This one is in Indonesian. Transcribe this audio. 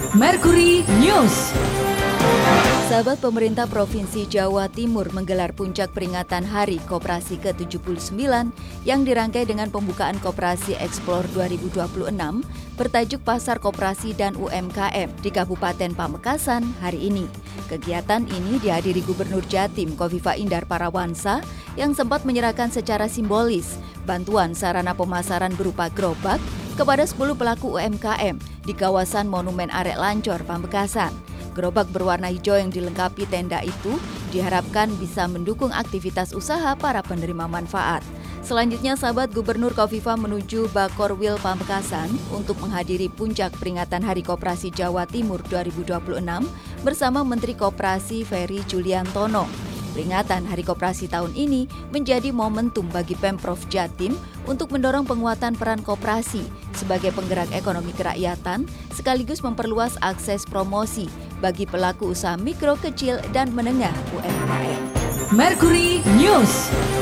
Mercury News. Sahabat, pemerintah Provinsi Jawa Timur menggelar puncak peringatan Hari Koperasi ke-79 yang dirangkai dengan pembukaan Koperasi Explore 2026 bertajuk Pasar Koperasi dan UMKM di Kabupaten Pamekasan hari ini. Kegiatan ini dihadiri Gubernur Jatim Kofifa Indar Parawansa yang sempat menyerahkan secara simbolis bantuan sarana pemasaran berupa gerobak kepada 10 pelaku UMKM di kawasan Monumen Arek Lancor, Pamekasan. Gerobak berwarna hijau yang dilengkapi tenda itu diharapkan bisa mendukung aktivitas usaha para penerima manfaat. Selanjutnya, sahabat, Gubernur Kofifa menuju Bakorwil Pamekasan untuk menghadiri puncak peringatan Hari Koperasi Jawa Timur 2026 bersama Menteri Koperasi Ferry Juliantono. Peringatan Hari Koperasi tahun ini menjadi momentum bagi Pemprov Jatim untuk mendorong penguatan peran koperasi sebagai penggerak ekonomi kerakyatan sekaligus memperluas akses promosi bagi pelaku usaha mikro, kecil, dan menengah UMKM. Mercury News.